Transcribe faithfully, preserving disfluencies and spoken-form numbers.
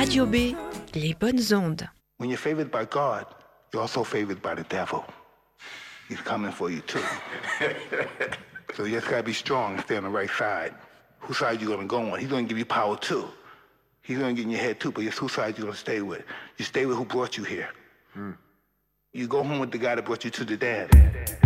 Radio B, les bonnes ondes. When you're favored by God, you're also favored by the devil. He's coming for you too. So you just gotta be strong and stay on the right side. Whose side you gonna go on? He's gonna give you power too. He's gonna get in your head too, but it's whose side you gonna stay with. You stay with who brought you here. Hmm. You go home with the guy that brought you to the dad.